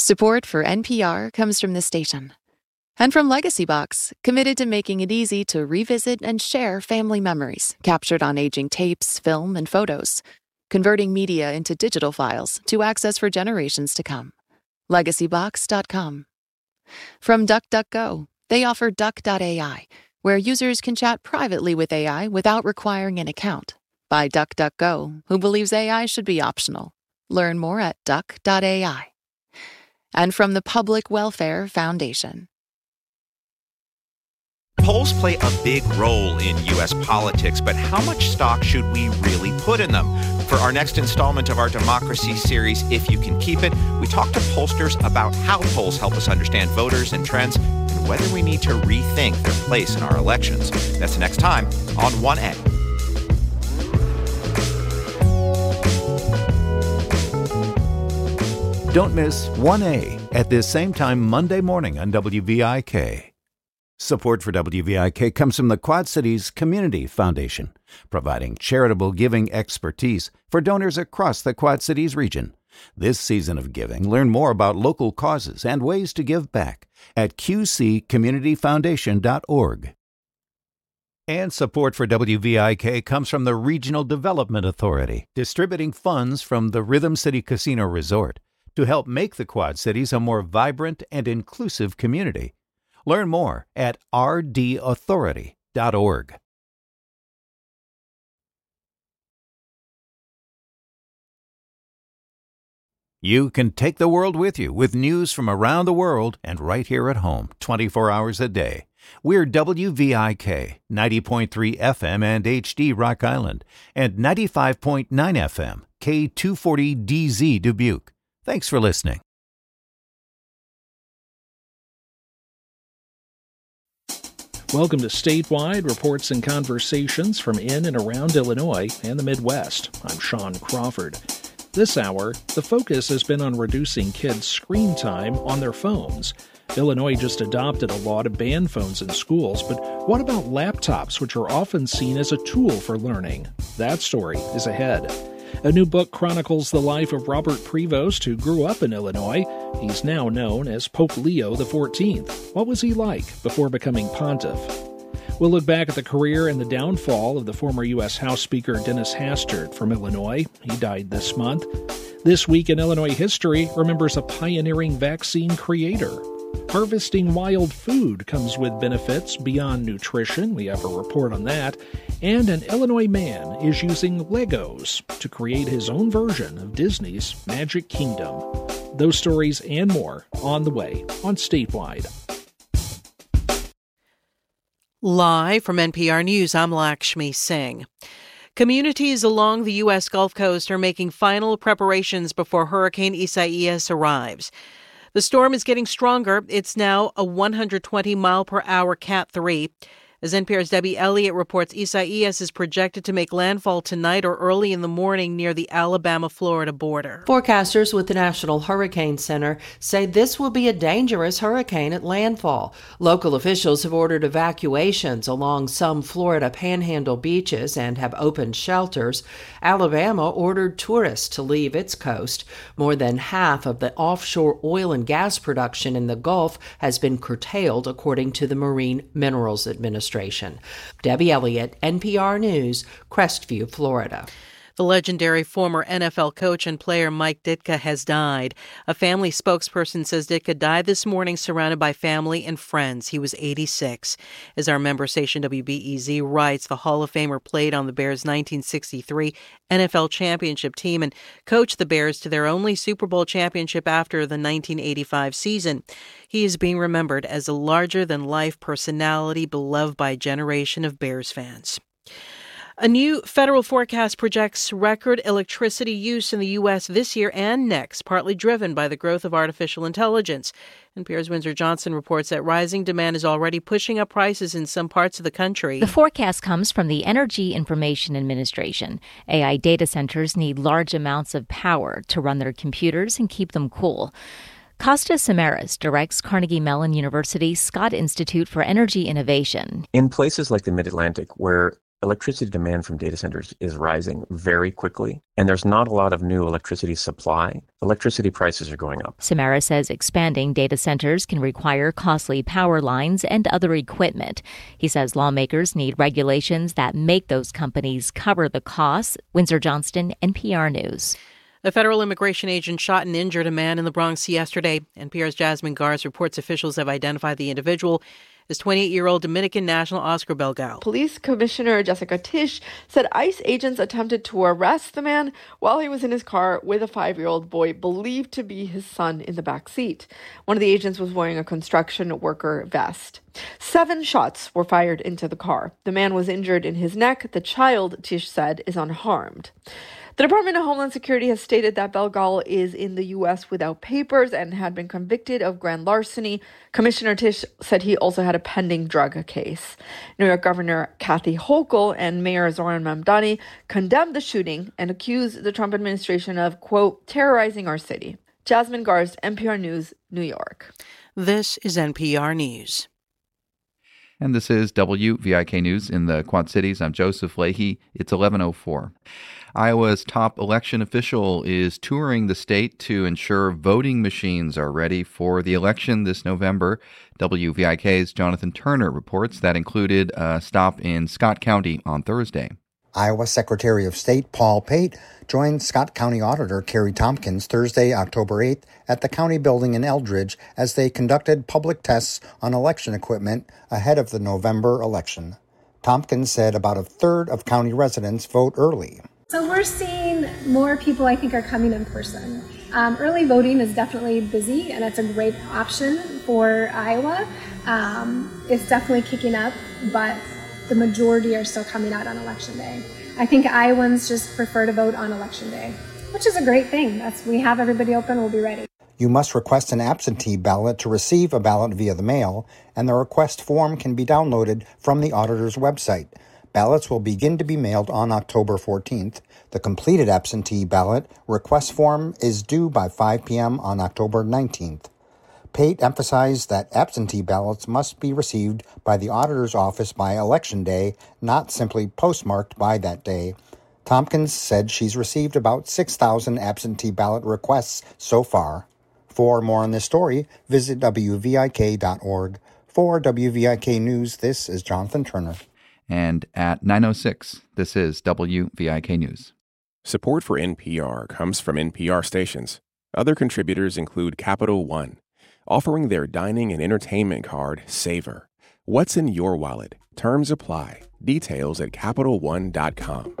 Support for NPR comes from this station. And from Legacy Box, committed to making it easy to revisit and share family memories captured on aging tapes, film, and photos, converting media into digital files to access for generations to come. LegacyBox.com. From DuckDuckGo, they offer Duck.ai, where users can chat privately with AI without requiring an account. By DuckDuckGo, who believes AI should be optional. Learn more at Duck.ai. And from the Public Welfare Foundation. Polls play a big role in U.S. politics, but how much stock should we really put in them? For our next installment of our Democracy series, If You Can Keep It, we talk to pollsters about how polls help us understand voters and trends and whether we need to rethink their place in our elections. That's next time on 1A. Don't miss 1A at this same time Monday morning on WVIK. Support for WVIK comes from the Quad Cities Community Foundation, providing charitable giving expertise for donors across the Quad Cities region. This season of giving, learn more about local causes and ways to give back at qccommunityfoundation.org. And support for WVIK comes from the Regional Development Authority, distributing funds from the Rhythm City Casino Resort to help make the Quad Cities a more vibrant and inclusive community. Learn more at rdauthority.org. You can take the world with you with news from around the world and right here at home, 24 hours a day. We're WVIK, 90.3 FM and HD Rock Island, and 95.9 FM, K240DZ Dubuque. Thanks for listening. Welcome to Statewide Reports and Conversations from in and around Illinois and the Midwest. I'm Sean Crawford. This hour, the focus has been on reducing kids' screen time on their phones. Illinois just adopted a law to ban phones in schools, but what about laptops, which are often seen as a tool for learning? That story is ahead. A new book chronicles the life of Robert Prevost, who grew up in Illinois. He's now known as Pope Leo XIV. What was he like before becoming pontiff? We'll look back at the career and the downfall of the former U.S. House Speaker Dennis Hastert from Illinois. He died this month. This Week in Illinois History remembers a pioneering vaccine creator. Harvesting wild food comes with benefits beyond nutrition. We have a report on that. And an Illinois man is using Legos to create his own version of Disney's Magic Kingdom. Those stories and more on the way on Statewide. Live from NPR News, I'm Lakshmi Singh. Communities along the U.S. Gulf Coast are making final preparations before Hurricane Isaias arrives. The storm is getting stronger. It's now a 120-mile-per-hour Cat 3. As NPR's Debbie Elliott reports, Isaias is projected to make landfall tonight or early in the morning near the Alabama-Florida border. Forecasters with the National Hurricane Center say this will be a dangerous hurricane at landfall. Local officials have ordered evacuations along some Florida panhandle beaches and have opened shelters. Alabama ordered tourists to leave its coast. More than half of the offshore oil and gas production in the Gulf has been curtailed, according to the Marine Minerals Administration. Debbie Elliott, NPR News, Crestview, Florida. The legendary former NFL coach and player Mike Ditka has died. A family spokesperson says Ditka died this morning surrounded by family and friends. He was 86. As our member station WBEZ writes, the Hall of Famer played on the Bears' 1963 NFL championship team and coached the Bears to their only Super Bowl championship after the 1985 season. He is being remembered as a larger-than-life personality beloved by a generation of Bears fans. A new federal forecast projects record electricity use in the U.S. this year and next, partly driven by the growth of artificial intelligence. NPR's Windsor Johnson reports that rising demand is already pushing up prices in some parts of the country. The forecast comes from the Energy Information Administration. AI data centers need large amounts of power to run their computers and keep them cool. Costa Samaras directs Carnegie Mellon University's Scott Institute for Energy Innovation. In places like the Mid-Atlantic, where electricity demand from data centers is rising very quickly, and there's not a lot of new electricity supply. Electricity prices are going up. Samara says expanding data centers can require costly power lines and other equipment. He says lawmakers need regulations that make those companies cover the costs. Windsor Johnston, NPR News. A federal immigration agent shot and injured a man in the Bronx yesterday. NPR's Jasmine Garz reports officials have identified the individual as 28-year-old Dominican national Oscar Belgal. Police Commissioner Jessica Tisch said ICE agents attempted to arrest the man while he was in his car with a 5-year-old boy believed to be his son in the back seat. One of the agents was wearing a construction worker vest. 7 shots were fired into the car. The man was injured in his neck. The child, Tisch said, is unharmed. The Department of Homeland Security has stated that Belgal is in the U.S. without papers and had been convicted of grand larceny. Commissioner Tisch said he also had a pending drug case. New York Governor Kathy Hochul and Mayor Zohran Mamdani condemned the shooting and accused the Trump administration of, quote, terrorizing our city. Jasmine Garz, NPR News, New York. This is NPR News. And this is WVIK News in the Quad Cities. I'm Joseph Leahy. It's 11:04. Iowa's top election official is touring the state to ensure voting machines are ready for the election this November. WVIK's Jonathan Turner reports that included a stop in Scott County on Thursday. Iowa Secretary of State Paul Pate joined Scott County Auditor Carrie Tompkins Thursday, October 8th, at the county building in Eldridge as they conducted public tests on election equipment ahead of the November election. Tompkins said about a third of county residents vote early. So we're seeing more people, I think, are coming in person. Early voting is definitely busy, and it's a great option for Iowa. It's definitely kicking up, but the majority are still coming out on Election Day. I think Iowans just prefer to vote on Election Day, which is a great thing. We have everybody open, we'll be ready. You must request an absentee ballot to receive a ballot via the mail, and the request form can be downloaded from the auditor's website. Ballots will begin to be mailed on October 14th. The completed absentee ballot request form is due by 5 p.m. on October 19th. Pate emphasized that absentee ballots must be received by the auditor's office by Election Day, not simply postmarked by that day. Tompkins said she's received about 6,000 absentee ballot requests so far. For more on this story, visit WVIK.org. For WVIK News, this is Jonathan Turner. And at 9:06, this is WVIK News. Support for NPR comes from NPR stations. Other contributors include Capital One, offering their dining and entertainment card, Savor. What's in your wallet? Terms apply. Details at CapitalOne.com.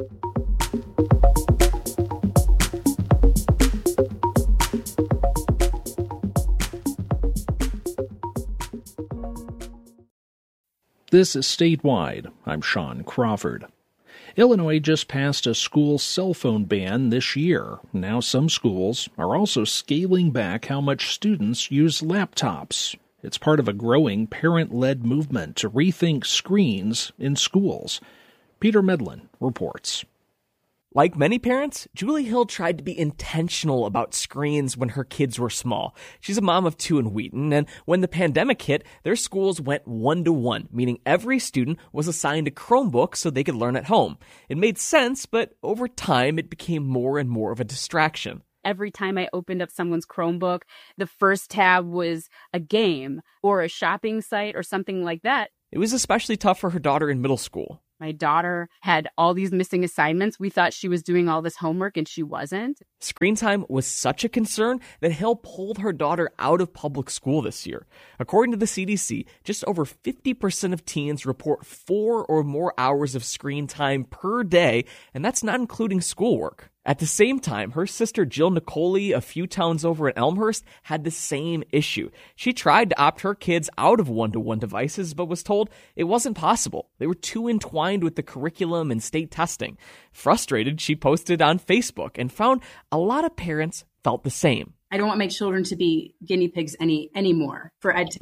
This is Statewide. I'm Sean Crawford. Illinois just passed a school cell phone ban this year. Now some schools are also scaling back how much students use laptops. It's part of a growing parent-led movement to rethink screens in schools. Peter Medlin reports. Like many parents, Julie Hill tried to be intentional about screens when her kids were small. She's a mom of 2 in Wheaton, and when the pandemic hit, their schools went 1-to-1, meaning every student was assigned a Chromebook so they could learn at home. It made sense, but over time, it became more and more of a distraction. Every time I opened up someone's Chromebook, the first tab was a game or a shopping site or something like that. It was especially tough for her daughter in middle school. My daughter had all these missing assignments. We thought she was doing all this homework and she wasn't. Screen time was such a concern that Hill pulled her daughter out of public school this year. According to the CDC, just over 50% of teens report 4 or more hours of screen time per day, and that's not including schoolwork. At the same time, her sister Jill Nicoli, a few towns over in Elmhurst, had the same issue. She tried to opt her kids out of 1-to-1 devices, but was told it wasn't possible. They were too entwined with the curriculum and state testing. Frustrated, she posted on Facebook and found a lot of parents felt the same. I don't want my children to be guinea pigs anymore for ed tech.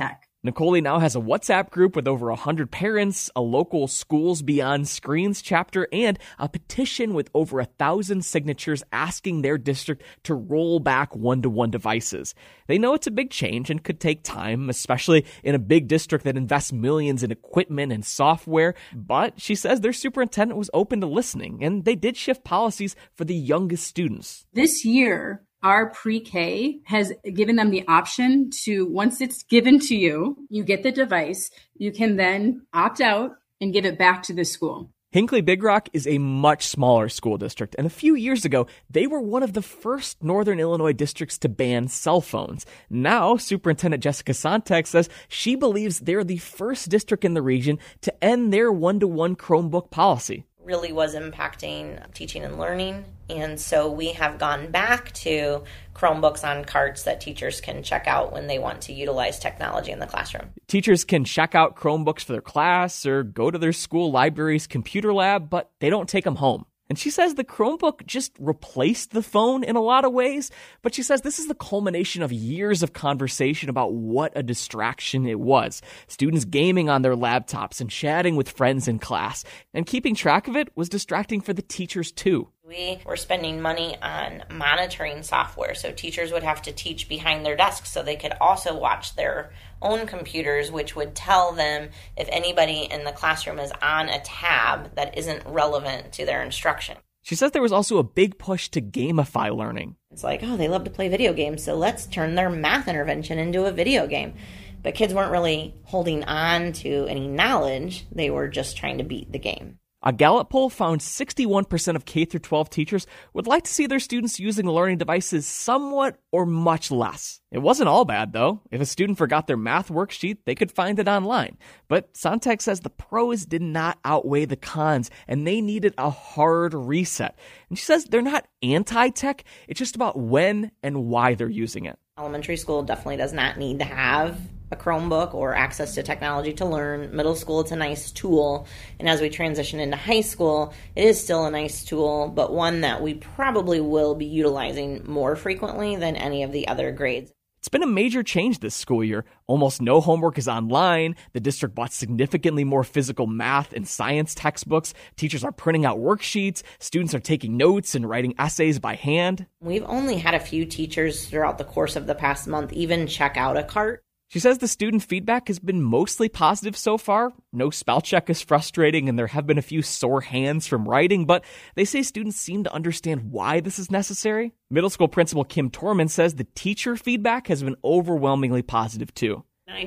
Nicole now has a WhatsApp group with over 100 parents, a local Schools Beyond Screens chapter, and a petition with over 1,000 signatures asking their district to roll back one-to-one devices. They know it's a big change and could take time, especially in a big district that invests millions in equipment and software. But she says their superintendent was open to listening, and they did shift policies for the youngest students. This year, our pre-K has given them the option to, once it's given to you, you get the device, you can then opt out and give it back to the school. Hinckley Big Rock is a much smaller school district, and a few years ago, they were one of the first Northern Illinois districts to ban cell phones. Now, Superintendent Jessica Sonntag says she believes they're the first district in the region to end their one-to-one Chromebook policy. Really was impacting teaching and learning. And so we have gone back to Chromebooks on carts that teachers can check out when they want to utilize technology in the classroom. Teachers can check out Chromebooks for their class or go to their school library's computer lab, but they don't take them home. And she says the Chromebook just replaced the phone in a lot of ways, but she says this is the culmination of years of conversation about what a distraction it was. Students gaming on their laptops and chatting with friends in class. And keeping track of it was distracting for the teachers too. We were spending money on monitoring software, so teachers would have to teach behind their desks so they could also watch their own computers, which would tell them if anybody in the classroom is on a tab that isn't relevant to their instruction. She says there was also a big push to gamify learning. It's like, oh, they love to play video games, so let's turn their math intervention into a video game. But kids weren't really holding on to any knowledge. They were just trying to beat the game. A Gallup poll found 61% of K-12 teachers would like to see their students using learning devices somewhat or much less. It wasn't all bad, though. If a student forgot their math worksheet, they could find it online. But Sonntag says the pros did not outweigh the cons, and they needed a hard reset. And she says they're not anti-tech, it's just about when and why they're using it. Elementary school definitely does not need to have a Chromebook or access to technology to learn. Middle school, it's a nice tool. And as we transition into high school, it is still a nice tool, but one that we probably will be utilizing more frequently than any of the other grades. It's been a major change this school year. Almost no homework is online. The district bought significantly more physical math and science textbooks. Teachers are printing out worksheets. Students are taking notes and writing essays by hand. We've only had a few teachers throughout the course of the past month even check out a cart. She says the student feedback has been mostly positive so far. No spell check is frustrating, and there have been a few sore hands from writing, but they say students seem to understand why this is necessary. Middle school principal Kim Torman says the teacher feedback has been overwhelmingly positive too.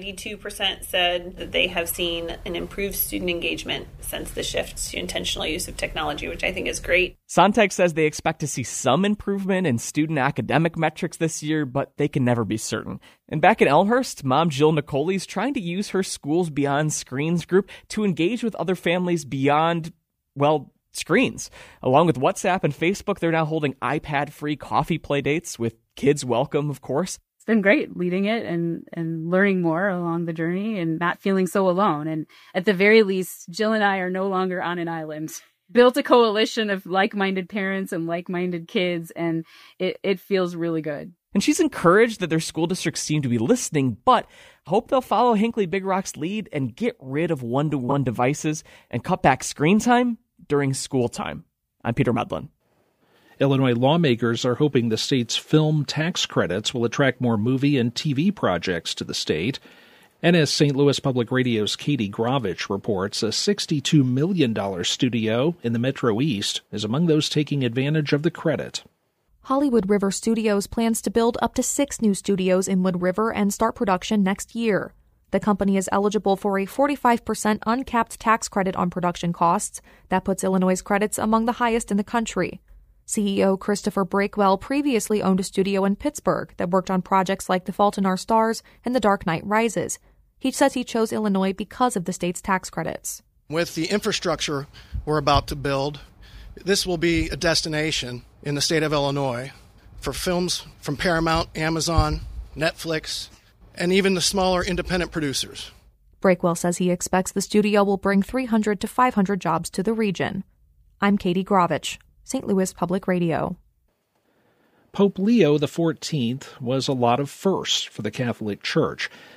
92% said that they have seen an improved student engagement since the shift to intentional use of technology, which I think is great. Sonntag says they expect to see some improvement in student academic metrics this year, but they can never be certain. And back at Elmhurst, mom Jill Nicoli is trying to use her Schools Beyond Screens group to engage with other families beyond, well, screens. Along with WhatsApp and Facebook, they're now holding iPad-free coffee play dates with kids welcome, of course. Been great leading it and learning more along the journey and not feeling so alone. And at the very least, Jill and I are no longer on an island. Built a coalition of like-minded parents and like-minded kids, and it feels really good. And she's encouraged that their school districts seem to be listening, but hope they'll follow Hinckley Big Rock's lead and get rid of one-to-one devices and cut back screen time during school time. I'm Peter Medlin. Illinois lawmakers are hoping the state's film tax credits will attract more movie and TV projects to the state. And as St. Louis Public Radio's Katie Gravich reports, a $62 million studio in the Metro East is among those taking advantage of the credit. Hollywood River Studios plans to build up to 6 new studios in Wood River and start production next year. The company is eligible for a 45% uncapped tax credit on production costs. That puts Illinois' credits among the highest in the country. CEO Christopher Breakwell previously owned a studio in Pittsburgh that worked on projects like The Fault in Our Stars and The Dark Knight Rises. He says he chose Illinois because of the state's tax credits. With the infrastructure we're about to build, this will be a destination in the state of Illinois for films from Paramount, Amazon, Netflix, and even the smaller independent producers. Breakwell says he expects the studio will bring 300 to 500 jobs to the region. I'm Katie Gravich, St. Louis Public Radio. Pope Leo XIV was a lot of firsts for the Catholic Church.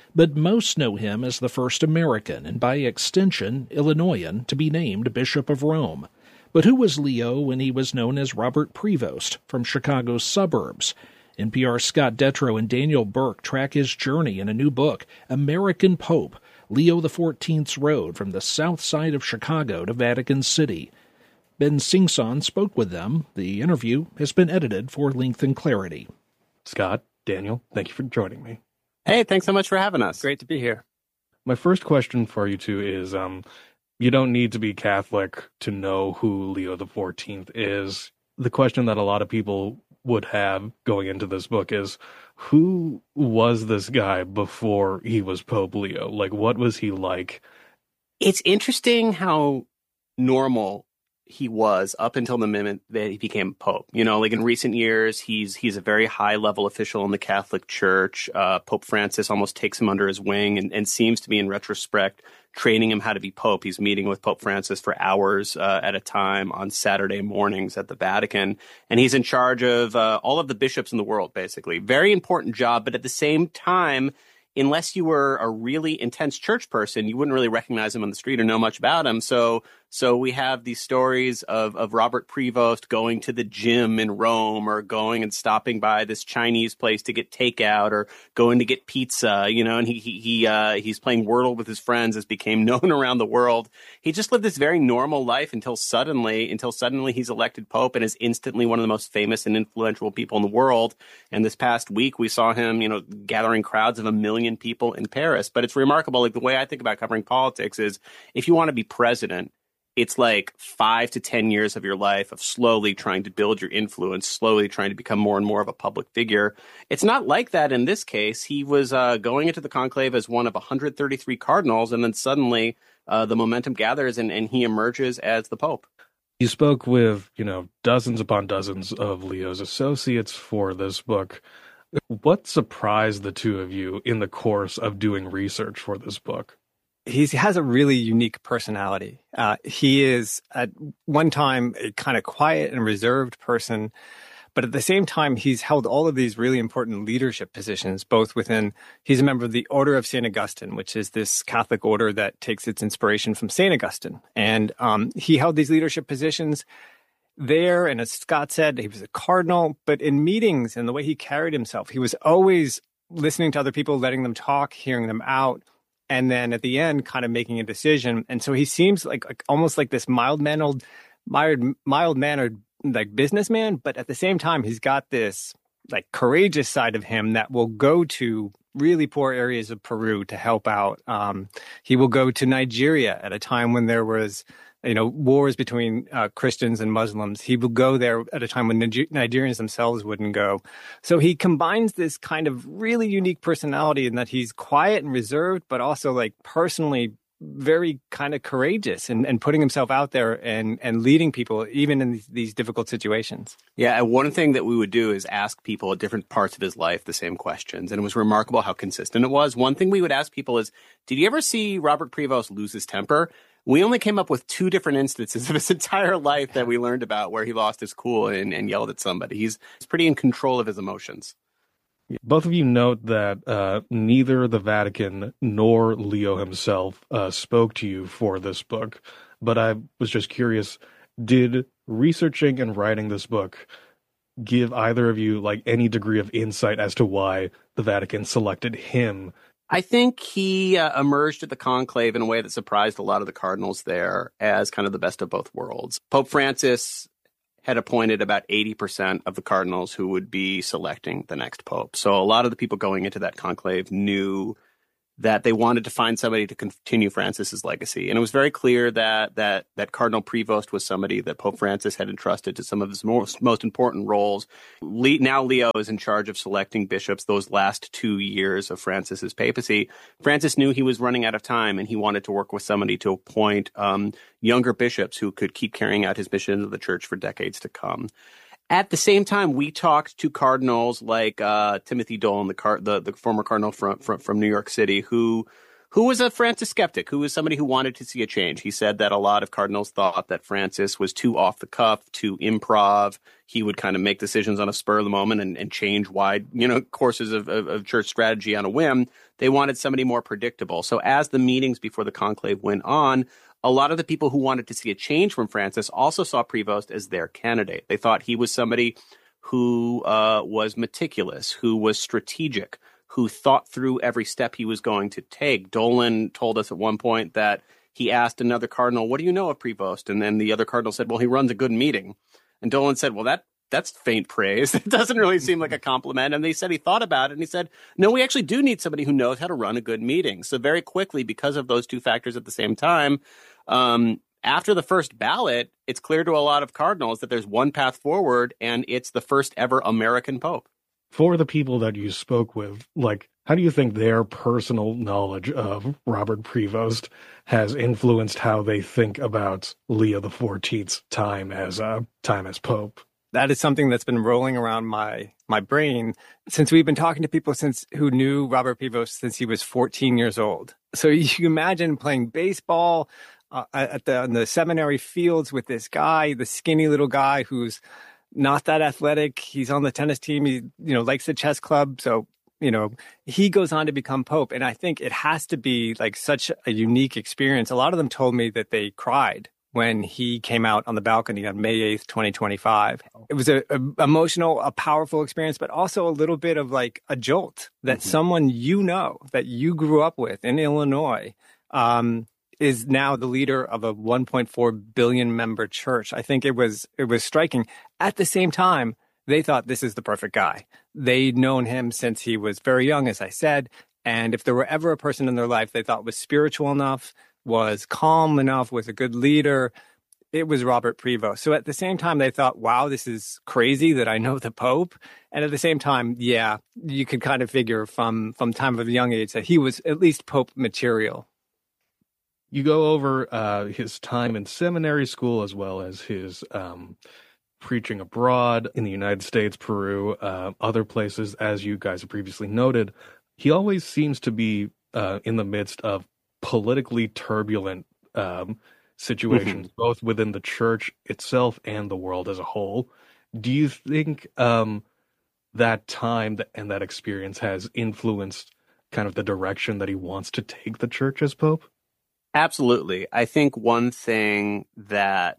but most know him as the first American, and by extension, Illinoisan, to be named Bishop of Rome. But who was Leo when he was known as Robert Prevost from Chicago's suburbs? NPR's Scott Detrow and Daniel Burke track his journey in a new book, American Pope, Leo XIV's Road from the south side of Chicago to Vatican City. Ben Singson spoke with them. The interview has been edited for length and clarity. Scott, Daniel, thank you for joining me. Hey, thanks so much for having us. Great to be here. My first question for you two is, you don't need to be Catholic to know who Leo XIV is. The question that a lot of people would have going into this book is, who was this guy before he was Pope Leo? Like, what was he like? It's interesting how normal he was up until the moment that he became Pope. You know, like in recent years, he's a very high-level official in the Catholic Church. Pope Francis almost takes him under his wing and seems to be, in retrospect, training him how to be Pope. He's meeting with Pope Francis for hours at a time on Saturday mornings at the Vatican. And he's in charge of all of the bishops in the world, basically. Very important job, but at the same time, unless you were a really intense church person, you wouldn't really recognize him on the street or know much about him. So we have these stories of Robert Prevost going to the gym in Rome, or going and stopping by this Chinese place to get takeout, or going to get pizza, you know, and he's playing Wordle with his friends, as became known around the world. He just lived this very normal life until suddenly he's elected Pope and is instantly one of the most famous and influential people in the world. And this past week, we saw him, you know, gathering crowds of 1 million people in Paris. But it's remarkable. Like, the way I think about covering politics is, if you want to be president, it's like 5 to 10 years of your life of slowly trying to build your influence, slowly trying to become more and more of a public figure. It's not like that in this case. He was going into the conclave as one of 133 cardinals, and then suddenly the momentum gathers and he emerges as the Pope. You spoke with, you know, dozens upon dozens of Leo's associates for this book. What surprised the two of you in the course of doing research for this book? He has a really unique personality. He is at one time a kind of quiet and reserved person, but at the same time, he's held all of these really important leadership positions, both within, he's a member of the Order of St. Augustine, which is this Catholic order that takes its inspiration from St. Augustine. And he held these leadership positions there. And as Scott said, he was a cardinal, but in meetings and the way he carried himself, he was always listening to other people, letting them talk, hearing them out. And then at the end, kind of making a decision. And so he seems like almost like this mild-mannered like businessman, but at the same time, he's got this like courageous side of him that will go to really poor areas of Peru to help out. He will go to Nigeria at a time when there was, you know, wars between Christians and Muslims. He will go there at a time when Nigerians themselves wouldn't go. So he combines this kind of really unique personality in that he's quiet and reserved, but also like personally very kind of courageous and putting himself out there and leading people even in these difficult situations. Yeah, and one thing that we would do is ask people at different parts of his life the same questions. And it was remarkable how consistent it was. One thing we would ask people is, did you ever see Robert Prevost lose his temper? We only came up with 2 different instances of his entire life that we learned about where he lost his cool and yelled at somebody. He's pretty in control of his emotions. Both of you note that neither the Vatican nor Leo himself spoke to you for this book. But I was just curious, did researching and writing this book give either of you like any degree of insight as to why the Vatican selected him? I think he emerged at the conclave in a way that surprised a lot of the cardinals there as kind of the best of both worlds. Pope Francis had appointed about 80% of the cardinals who would be selecting the next pope. So a lot of the people going into that conclave knew that they wanted to find somebody to continue Francis's legacy. And it was very clear that Cardinal Prevost was somebody that Pope Francis had entrusted to some of his most important roles. Now Leo is in charge of selecting bishops those last 2 years of Francis's papacy. Francis knew he was running out of time, and he wanted to work with somebody to appoint younger bishops who could keep carrying out his mission of the church for decades to come. At the same time, we talked to cardinals like Timothy Dolan, the former cardinal from New York City, who who was a Francis skeptic, who was somebody who wanted to see a change. He said that a lot of cardinals thought that Francis was too off the cuff, too improv. He would kind of make decisions on a spur of the moment and change wide, courses of church strategy on a whim. They wanted somebody more predictable. So as the meetings before the conclave went on, a lot of the people who wanted to see a change from Francis also saw Prevost as their candidate. They thought he was somebody who was meticulous, who was strategic, who thought through every step he was going to take. Dolan told us at one point that he asked another cardinal, "What do you know of Prevost?" And then the other cardinal said, "Well, he runs a good meeting." And Dolan said, "Well, that's faint praise. It doesn't really seem like a compliment." And they said he thought about it, and he said, "No, we actually do need somebody who knows how to run a good meeting." So very quickly, because of those two factors at the same time, after the first ballot, it's clear to a lot of cardinals that there's one path forward, and it's the first ever American pope. For the people that you spoke with, how do you think their personal knowledge of Robert Prevost has influenced how they think about Leo XIV's time as pope? That is something that's been rolling around my brain since we've been talking to people who knew Robert Prevost since he was 14 years old. So you imagine playing baseball on the seminary fields with this guy, the skinny little guy who's not that athletic. He's on the tennis team. He, likes the chess club. So, he goes on to become pope. And I think it has to be such a unique experience. A lot of them told me that they cried when he came out on the balcony on May 8th, 2025. It was a emotional, a powerful experience, but also a little bit of a jolt that someone that you grew up with in Illinois is now the leader of a 1.4 billion member church. I think it was striking. At the same time, they thought this is the perfect guy. They'd known him since he was very young, as I said. And if there were ever a person in their life they thought was spiritual enough, was calm enough, was a good leader, it was Robert Prevost. So at the same time, they thought, wow, this is crazy that I know the Pope. And at the same time, yeah, you could kind of figure from time of a young age that he was at least Pope material. You go over his time in seminary school as well as his preaching abroad in the United States, Peru, other places, as you guys have previously noted. He always seems to be in the midst of politically turbulent situations, both within the church itself and the world as a whole. Do you think that time and that experience has influenced kind of the direction that he wants to take the church as Pope? Absolutely. I think one thing that,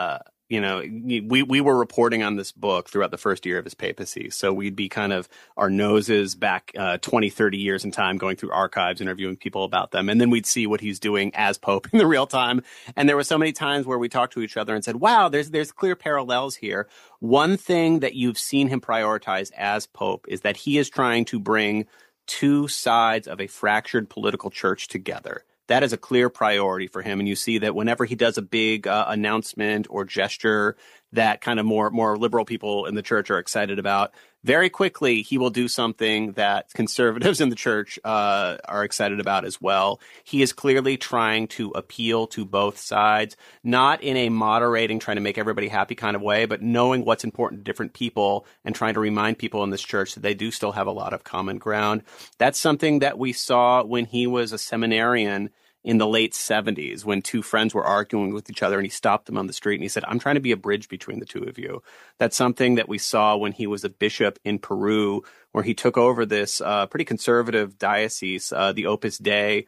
we were reporting on this book throughout the first year of his papacy. So we'd be kind of our noses back 20, 30 years in time, going through archives, interviewing people about them. And then we'd see what he's doing as Pope in the real time. And there were so many times where we talked to each other and said, wow, there's clear parallels here. One thing that you've seen him prioritize as Pope is that he is trying to bring two sides of a fractured political church together. That is a clear priority for him. And you see that whenever he does a big announcement or gesture that kind of more liberal people in the church are excited about, very quickly he will do something that conservatives in the church are excited about as well. He is clearly trying to appeal to both sides, not in a moderating, trying to make everybody happy kind of way, but knowing what's important to different people and trying to remind people in this church that they do still have a lot of common ground. That's something that we saw when he was a seminarian in the late 70s, when two friends were arguing with each other and he stopped them on the street and he said, I'm trying to be a bridge between the two of you. That's something that we saw when he was a bishop in Peru, where he took over this pretty conservative diocese. The Opus Dei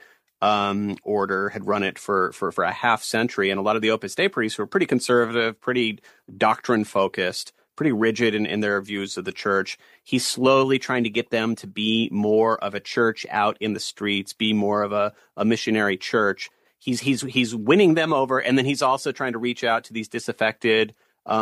order had run it for a half century. And a lot of the Opus Dei priests were pretty conservative, pretty doctrine focused, pretty rigid in their views of the church. He's slowly trying to get them to be more of a church out in the streets, be more of a missionary church. He's winning them over, and then he's also trying to reach out to these disaffected,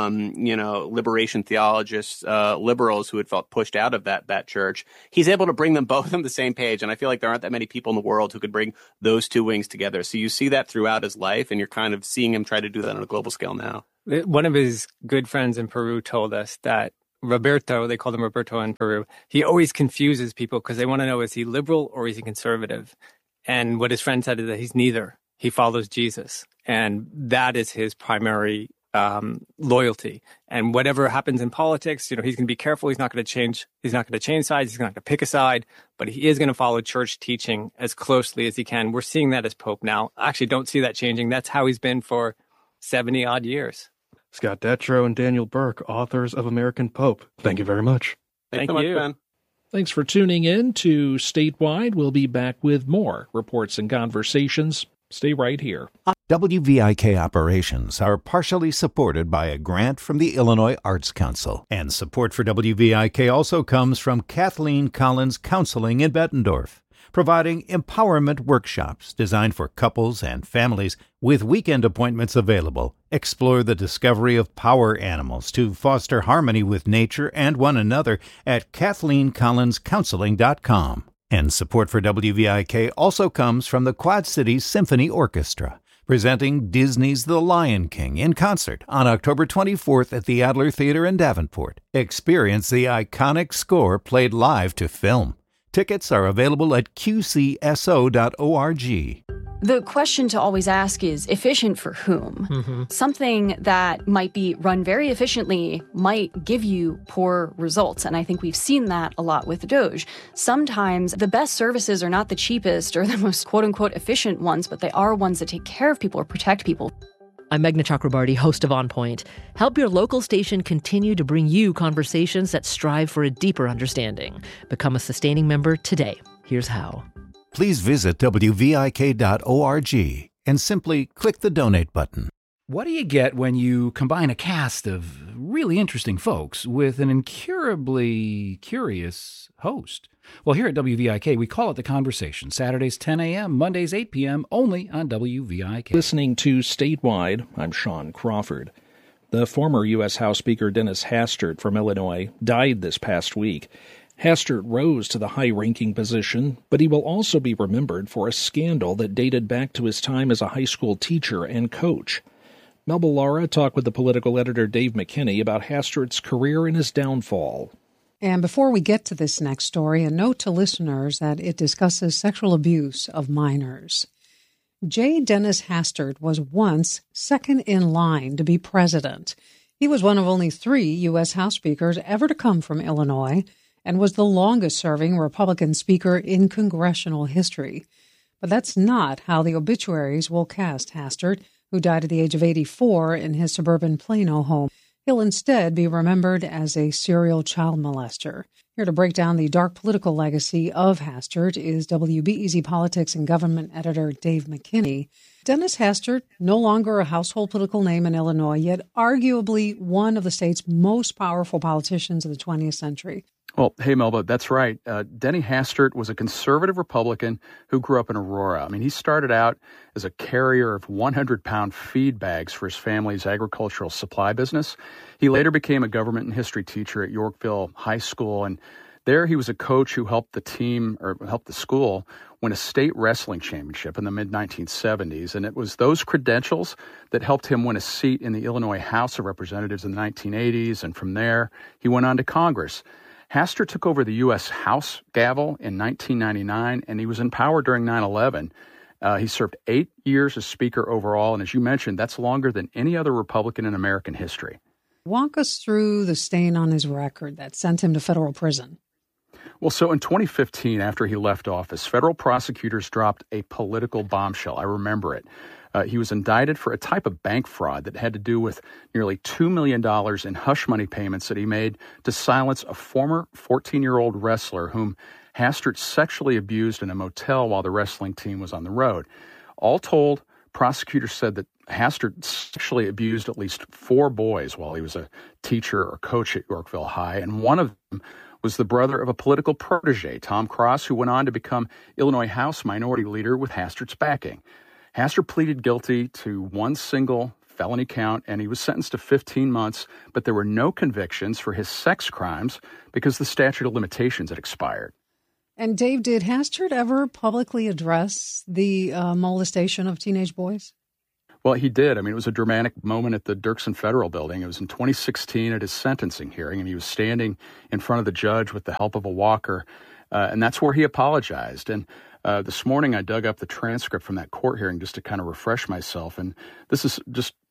liberation theologists, liberals who had felt pushed out of that church. He's able to bring them both on the same page, and I feel like there aren't that many people in the world who could bring those two wings together. So you see that throughout his life, and you're kind of seeing him try to do that on a global scale now. One of his good friends in Peru told us that Roberto, they called him Roberto in Peru, he always confuses people because they want to know, is he liberal or is he conservative? And what his friend said is that he's neither. He follows Jesus. And that is his primary loyalty. And whatever happens in politics, he's going to be careful. He's not going to change. He's not going to change sides. He's not going to pick a side, but he is going to follow church teaching as closely as he can. We're seeing that as Pope now. I actually don't see that changing. That's how he's been for 70 odd years. Scott Detrow and Daniel Burke, authors of American Pope. Thank you very much. Thank you, Ben. Thanks for tuning in to Statewide. We'll be back with more reports and conversations. Stay right here. WVIK operations are partially supported by a grant from the Illinois Arts Council. And support for WVIK also comes from Kathleen Collins Counseling in Bettendorf, providing empowerment workshops designed for couples and families with weekend appointments available. Explore the discovery of power animals to foster harmony with nature and one another at KathleenCollinsCounseling.com. And support for WVIK also comes from the Quad Cities Symphony Orchestra, presenting Disney's The Lion King in concert on October 24th at the Adler Theater in Davenport. Experience the iconic score played live to film. Tickets are available at qcso.org. The question to always ask is efficient for whom? Mm-hmm. Something that might be run very efficiently might give you poor results. And I think we've seen that a lot with Doge. Sometimes the best services are not the cheapest or the most quote-unquote efficient ones, but they are ones that take care of people or protect people. I'm Meghna Chakrabarty, host of On Point. Help your local station continue to bring you conversations that strive for a deeper understanding. Become a sustaining member today. Here's how. Please visit WVIK.org and simply click the donate button. What do you get when you combine a cast of really interesting folks with an incurably curious host? Well, here at WVIK, we call it The Conversation. Saturdays 10 a.m., Mondays 8 p.m., only on WVIK. Listening to Statewide, I'm Sean Crawford. The former U.S. House Speaker Dennis Hastert from Illinois died this past week. Hastert rose to the high-ranking position, but he will also be remembered for a scandal that dated back to his time as a high school teacher and coach. Melba Lara talked with the political editor Dave McKinney about Hastert's career and his downfall. And before we get to this next story, a note to listeners that it discusses sexual abuse of minors. J. Dennis Hastert was once second in line to be president. He was one of only 3 U.S. House speakers ever to come from Illinois, and was the longest-serving Republican speaker in congressional history. But that's not how the obituaries will cast Hastert, who died at the age of 84 in his suburban Plano home. He'll instead be remembered as a serial child molester. Here to break down the dark political legacy of Hastert is WBEZ Politics and Government editor Dave McKinney. Dennis Hastert, no longer a household political name in Illinois, yet arguably one of the state's most powerful politicians of the 20th century. Well, hey, Melba, that's right. Denny Hastert was a conservative Republican who grew up in Aurora. I mean, he started out as a carrier of 100-pound feed bags for his family's agricultural supply business. He later became a government and history teacher at Yorkville High School, and there he was a coach who helped the school win a state wrestling championship in the mid-1970s. And it was those credentials that helped him win a seat in the Illinois House of Representatives in the 1980s, and from there, he went on to Congress. Hastert took over the U.S. House gavel in 1999, and he was in power during 9/11. He served 8 years as Speaker overall, and as you mentioned, that's longer than any other Republican in American history. Walk us through the stain on his record that sent him to federal prison. Well, so in 2015, after he left office, federal prosecutors dropped a political bombshell. I remember it. He was indicted for a type of bank fraud that had to do with nearly $2 million in hush money payments that he made to silence a former 14-year-old wrestler whom Hastert sexually abused in a motel while the wrestling team was on the road. All told, prosecutors said that Hastert sexually abused at least 4 boys while he was a teacher or coach at Yorkville High, and one of them was the brother of a political protege, Tom Cross, who went on to become Illinois House Minority Leader with Hastert's backing. Hastert pleaded guilty to one single felony count, and he was sentenced to 15 months, but there were no convictions for his sex crimes because the statute of limitations had expired. And Dave, did Hastert ever publicly address the molestation of teenage boys? Well, he did. I mean, it was a dramatic moment at the Dirksen Federal Building. It was in 2016 at his sentencing hearing, and he was standing in front of the judge with the help of a walker, and that's where he apologized. And this morning I dug up the transcript from that court hearing just to kind of refresh myself, and this is just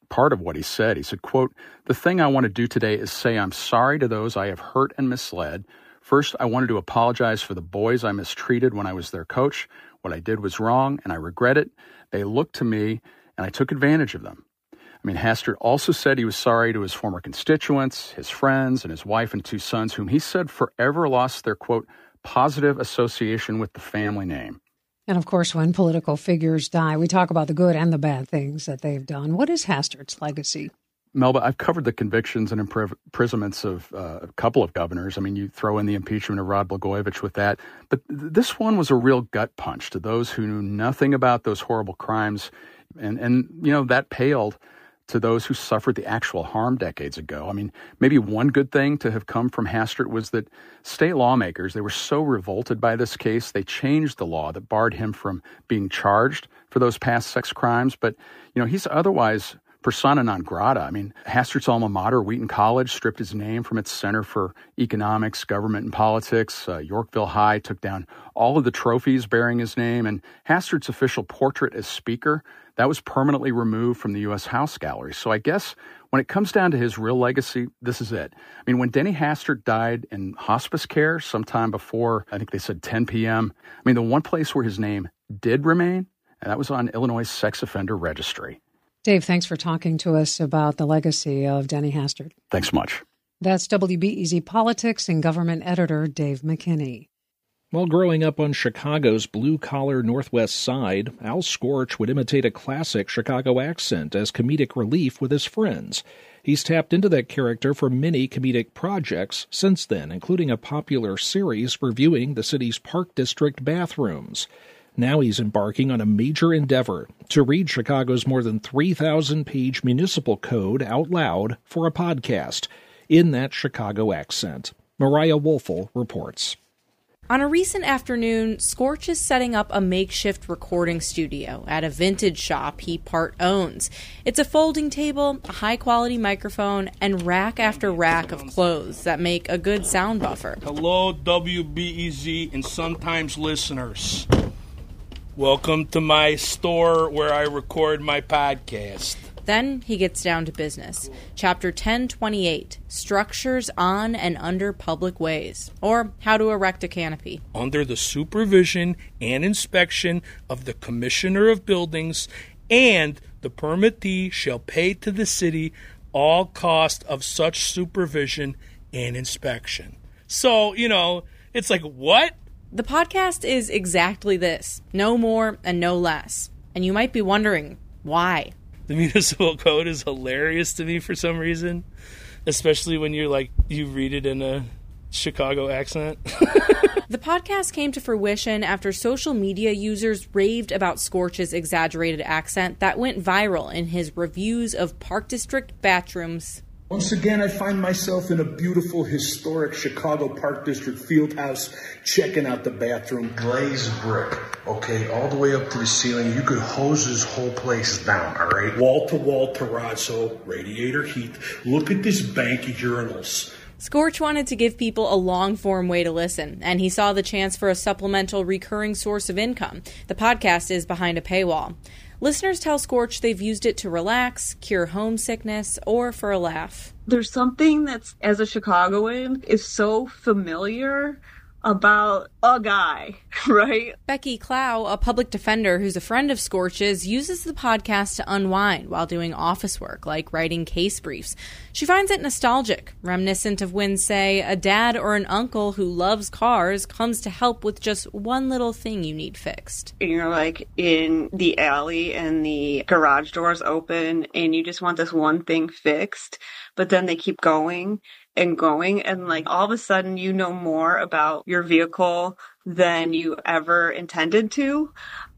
part of what he said. He said, quote, "The thing I want to do today is say I'm sorry to those I have hurt and misled. First, I wanted to apologize for the boys I mistreated when I was their coach. What I did was wrong, and I regret it. They looked to me, and I took advantage of them." I mean, Hastert also said he was sorry to his former constituents, his friends, and his wife and 2 sons, whom he said forever lost their, quote, positive association with the family name. And of course, when political figures die, we talk about the good and the bad things that they've done. What is Hastert's legacy? Melba, I've covered the convictions and imprisonments of a couple of governors. I mean, you throw in the impeachment of Rod Blagojevich with that. But this one was a real gut punch to those who knew nothing about those horrible crimes. And you know, that paled to those who suffered the actual harm decades ago. I mean, maybe one good thing to have come from Hastert was that state lawmakers, they were so revolted by this case, they changed the law that barred him from being charged for those past sex crimes. But, you know, he's otherwise persona non grata. I mean, Hastert's alma mater, Wheaton College, stripped his name from its Center for Economics, Government, and Politics. Yorkville High took down all of the trophies bearing his name, and Hastert's official portrait as Speaker, that was permanently removed from the U.S. House Gallery. So I guess when it comes down to his real legacy, this is it. I mean, when Denny Hastert died in hospice care sometime before, I think they said 10 p.m., I mean, the one place where his name did remain, and that was on Illinois' sex offender registry. Dave, thanks for talking to us about the legacy of Denny Hastert. Thanks much. That's WBEZ Politics and Government Editor Dave McKinney. While growing up on Chicago's blue-collar Northwest Side, Al Scorch would imitate a classic Chicago accent as comedic relief with his friends. He's tapped into that character for many comedic projects since then, including a popular series reviewing the city's Park District bathrooms. Now he's embarking on a major endeavor to read Chicago's more than 3,000-page municipal code out loud for a podcast in that Chicago accent. Mariah Woelfel reports. On a recent afternoon, Scorch is setting up a makeshift recording studio at a vintage shop he part owns. It's a folding table, a high-quality microphone, and rack after rack of clothes that make a good sound buffer. Hello, WBEZ and sometimes listeners. Welcome to my store where I record my podcast. Then he gets down to business. Chapter 1028, Structures on and Under Public Ways, or How to Erect a Canopy. Under the supervision and inspection of the Commissioner of Buildings, and the permittee shall pay to the city all cost of such supervision and inspection. So, you know, it's like, what? The podcast is exactly this, no more and no less. And you might be wondering, why? The municipal code is hilarious to me for some reason, especially when you read it in a Chicago accent. The podcast came to fruition after social media users raved about Scorch's exaggerated accent that went viral in his reviews of Park District bathrooms. Once again, I find myself in a beautiful, historic Chicago Park District field house, checking out the bathroom. Glazed brick, okay, all the way up to the ceiling. You could hose this whole place down, all right? Wall-to-wall terrazzo, radiator heat. Look at this bank of urinals. Scorch wanted to give people a long-form way to listen, and he saw the chance for a supplemental recurring source of income. The podcast is behind a paywall. Listeners tell Scorch they've used it to relax, cure homesickness, or for a laugh. There's something that's, as a Chicagoan, is so familiar about a guy, right? Becky Clow, a public defender who's a friend of Scorch's, uses the podcast to unwind while doing office work, like writing case briefs. She finds it nostalgic, reminiscent of when, say, a dad or an uncle who loves cars comes to help with just one little thing you need fixed. You're like in the alley and the garage door's open and you just want this one thing fixed, but then they keep going and going, and like all of a sudden you know more about your vehicle than you ever intended to.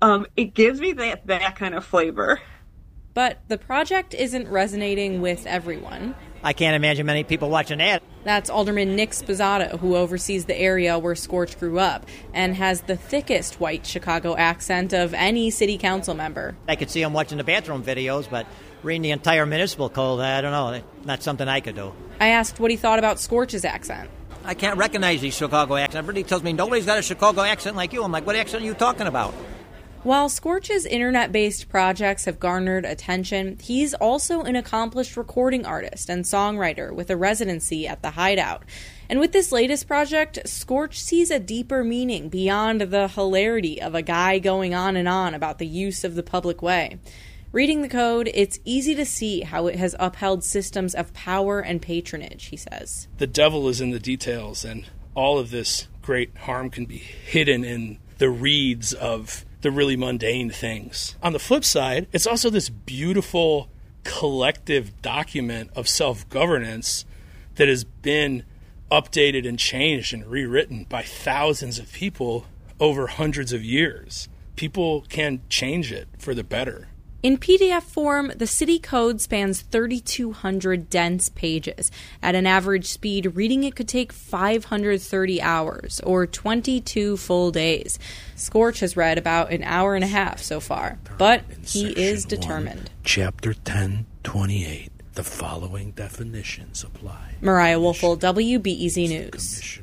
It gives me that kind of flavor. But the project isn't resonating with everyone. I can't imagine many people watching that. That's Alderman Nick Sposato, who oversees the area where Scorch grew up and has the thickest white Chicago accent of any city council member. I could see him watching the bathroom videos, but reading the entire municipal code, I don't know, not something I could do. I asked what he thought about Scorch's accent. I can't recognize these Chicago accents. Everybody tells me nobody's got a Chicago accent like you. I'm like, what accent are you talking about? While Scorch's internet-based projects have garnered attention, he's also an accomplished recording artist and songwriter with a residency at the Hideout. And with this latest project, Scorch sees a deeper meaning beyond the hilarity of a guy going on and on about the use of the public way. Reading the code, it's easy to see how it has upheld systems of power and patronage, he says. The devil is in the details, and all of this great harm can be hidden in the reeds of the really mundane things. On the flip side, it's also this beautiful collective document of self-governance that has been updated and changed and rewritten by thousands of people over hundreds of years. People can change it for the better. In PDF form, the city code spans 3,200 dense pages. At an average speed, reading it could take 530 hours, or 22 full days. Scorch has read about an hour and a half so far, but he is determined. 1, Chapter 1028. The following definitions apply. Mariah Woelfel, WBEZ News.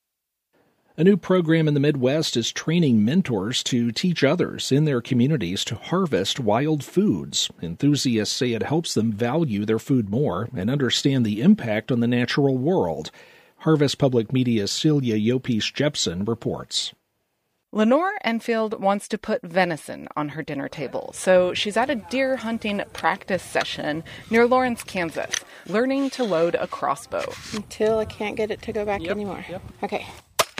A new program in the Midwest is training mentors to teach others in their communities to harvest wild foods. Enthusiasts say it helps them value their food more and understand the impact on the natural world. Harvest Public Media's Celia Yopis-Jepson reports. Lenore Enfield wants to put venison on her dinner table, so she's at a deer hunting practice session near Lawrence, Kansas, learning to load a crossbow. Until I can't get it to go back anymore. Okay.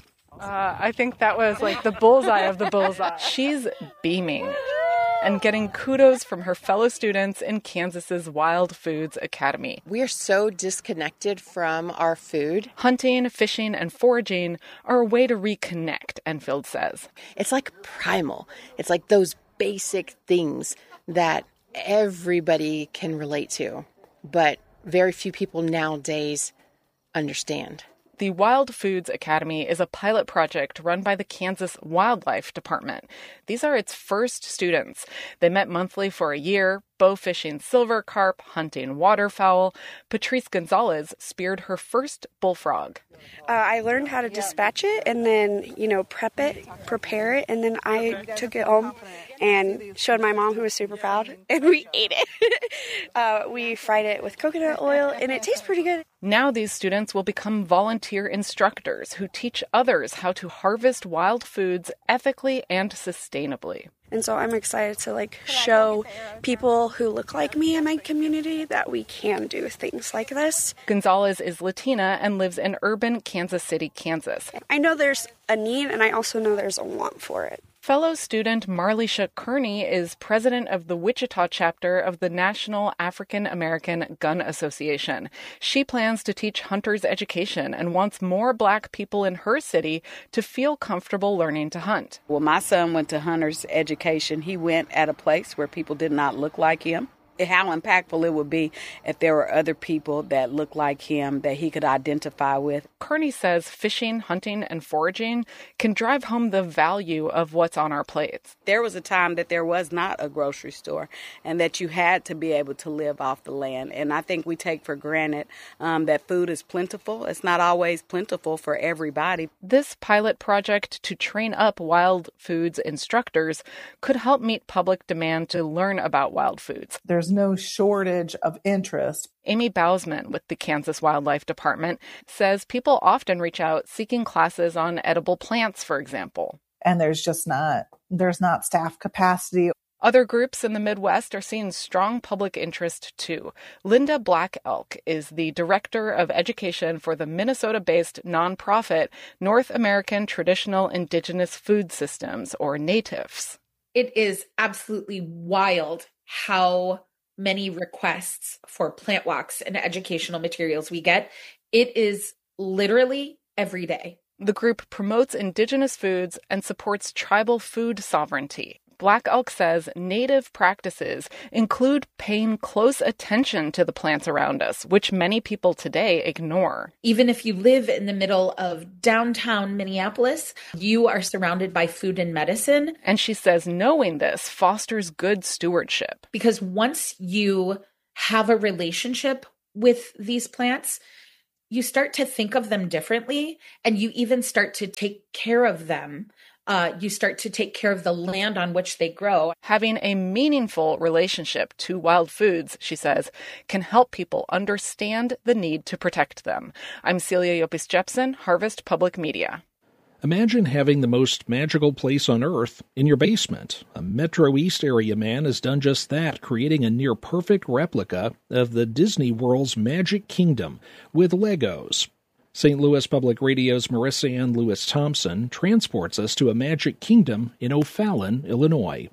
I think that was like the bullseye of the bullseye. She's beaming and getting kudos from her fellow students in Kansas's Wild Foods Academy. We are so disconnected from our food. Hunting, fishing, and foraging are a way to reconnect, Enfield says. It's like primal. It's like those basic things that everybody can relate to, but very few people nowadays understand. The Wild Foods Academy is a pilot project run by the Kansas Wildlife Department. These are its first students. They met monthly for a year, bow fishing silver carp, hunting waterfowl. Patrice Gonzalez speared her first bullfrog. I learned how to dispatch it and then, prep it, prepare it, and then I took it home and showed my mom, who was super proud, and we ate it. We fried it with coconut oil, and it tastes pretty good. Now these students will become volunteer instructors who teach others how to harvest wild foods ethically and sustainably. And so I'm excited to show people who look like me in my community that we can do things like this. Gonzalez is Latina and lives in urban Kansas City, Kansas. I know there's a need, and I also know there's a want for it. Fellow student Marlisha Kearney is president of the Wichita chapter of the National African American Gun Association. She plans to teach hunters education and wants more Black people in her city to feel comfortable learning to hunt. Well, my son went to hunter's education. He went at a place where people did not look like him. How impactful it would be if there were other people that looked like him that he could identify with. Kearney says fishing, hunting, and foraging can drive home the value of what's on our plates. There was a time that there was not a grocery store and that you had to be able to live off the land. And I think we take for granted that food is plentiful. It's not always plentiful for everybody. This pilot project to train up wild foods instructors could help meet public demand to learn about wild foods. There's no shortage of interest. Amy Bausman with the Kansas Wildlife Department says people often reach out seeking classes on edible plants, for example. And there's not staff capacity. Other groups in the Midwest are seeing strong public interest, too. Linda Black Elk is the director of education for the Minnesota-based nonprofit North American Traditional Indigenous Food Systems, or NATIFS. It is absolutely wild how many requests for plant walks and educational materials we get. It is literally every day. The group promotes indigenous foods and supports tribal food sovereignty. Black Elk says native practices include paying close attention to the plants around us, which many people today ignore. Even if you live in the middle of downtown Minneapolis, you are surrounded by food and medicine. And she says knowing this fosters good stewardship. Because once you have a relationship with these plants, you start to think of them differently, and you even start to take care of them You start to take care of the land on which they grow. Having a meaningful relationship to wild foods, she says, can help people understand the need to protect them. I'm Celia Yopis Jepsen, Harvest Public Media. Imagine having the most magical place on Earth in your basement. A Metro East area man has done just that, creating a near-perfect replica of the Disney World's Magic Kingdom with Legos. St. Louis Public Radio's Marissa Ann Lewis-Thompson transports us to a Magic Kingdom in O'Fallon, Illinois.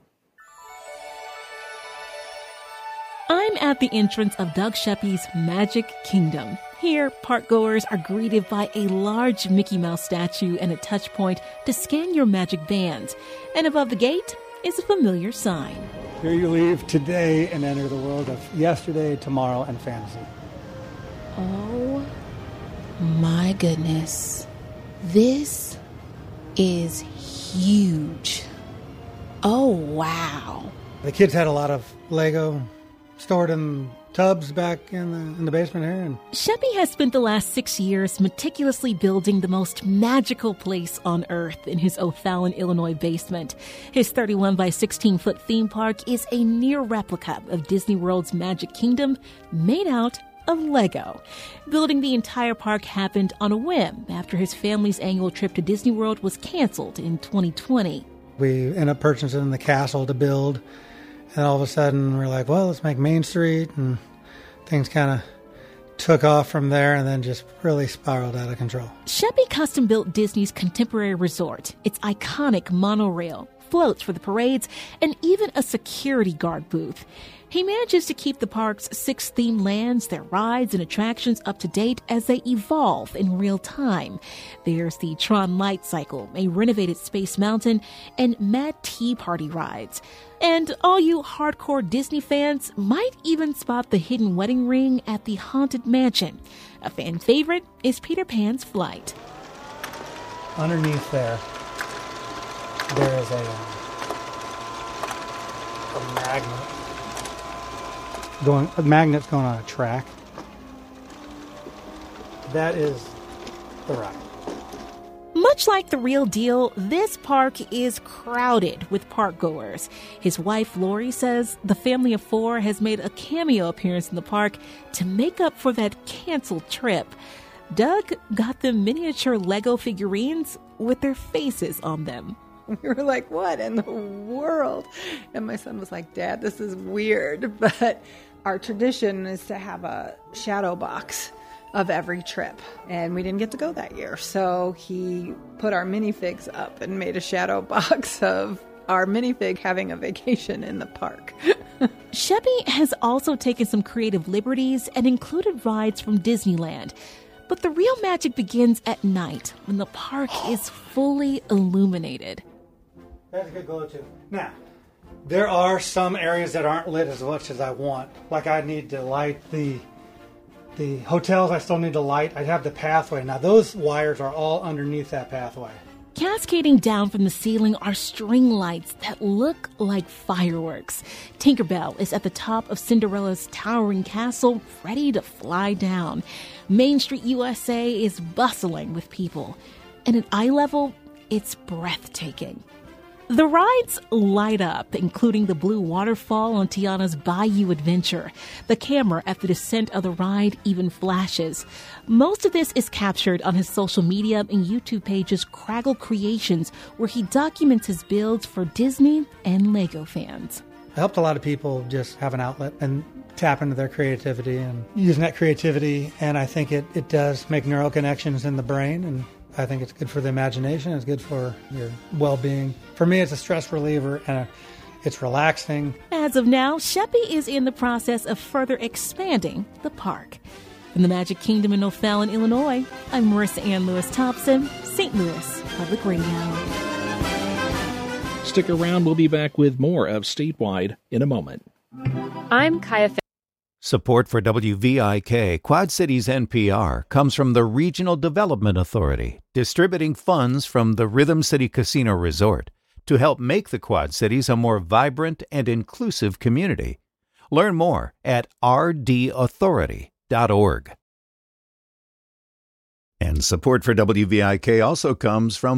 I'm at the entrance of Doug Sheppy's Magic Kingdom. Here, parkgoers are greeted by a large Mickey Mouse statue and a touch point to scan your magic bands. And above the gate is a familiar sign. Here you leave today and enter the world of yesterday, tomorrow, and fantasy. Oh my goodness. This is huge. Oh, wow. The kids had a lot of Lego stored in tubs back in the basement here. And Sheppy has spent the last 6 years meticulously building the most magical place on Earth in his O'Fallon, Illinois basement. His 31 by 16-foot theme park is a near replica of Disney World's Magic Kingdom made out of Lego. Building the entire park happened on a whim after his family's annual trip to Disney World was canceled in 2020. we ended up purchasing the castle to build. And all of a sudden, we're like, well, let's make Main Street. And things kind of took off from there and then just really spiraled out of control. Sheppy custom-built Disney's Contemporary Resort. Its iconic monorail, floats for the parades, and even a security guard booth. He manages to keep the park's 6 themed lands, their rides and attractions up to date as they evolve in real time. There's the Tron Light Cycle, a renovated Space Mountain, and Mad Tea Party rides. And all you hardcore Disney fans might even spot the hidden wedding ring at the Haunted Mansion. A fan favorite is Peter Pan's flight. Underneath there is a magnet. A magnet's going on a track. That is the ride. Much like the real deal, this park is crowded with parkgoers. His wife, Lori, says the family of 4 has made a cameo appearance in the park to make up for that canceled trip. Doug got them miniature Lego figurines with their faces on them. We were like, what in the world? And my son was like, Dad, this is weird. But our tradition is to have a shadow box of every trip. And we didn't get to go that year. So he put our minifigs up and made a shadow box of our minifig having a vacation in the park. Sheppy has also taken some creative liberties and included rides from Disneyland. But the real magic begins at night when the park is fully illuminated. That's a good go-to. Now, there are some areas that aren't lit as much as I want. Like I need to light the hotels, I still need to light. I have the pathway. Now, those wires are all underneath that pathway. Cascading down from the ceiling are string lights that look like fireworks. Tinkerbell is at the top of Cinderella's towering castle, ready to fly down. Main Street USA is bustling with people. And at eye level, it's breathtaking. The rides light up, including the blue waterfall on Tiana's Bayou Adventure. The camera at the descent of the ride even flashes. Most of this is captured on his social media and YouTube pages Craggle Creations, where he documents his builds for Disney and Lego fans. I helped a lot of people just have an outlet and tap into their creativity and using that creativity. And I think it does make neural connections in the brain, and I think it's good for the imagination. It's good for your well-being. For me, it's a stress reliever, and it's relaxing. As of now, Sheppy is in the process of further expanding the park. From the Magic Kingdom in O'Fallon, Illinois, I'm Marissa Ann Lewis-Thompson, St. Louis Public Radio. Stick around. We'll be back with more of Statewide in a moment. I'm Kaya. Support for WVIK, Quad Cities NPR, comes from the Regional Development Authority, distributing funds from the Rhythm City Casino Resort to help make the Quad Cities a more vibrant and inclusive community. Learn more at rdauthority.org. And support for WVIK also comes from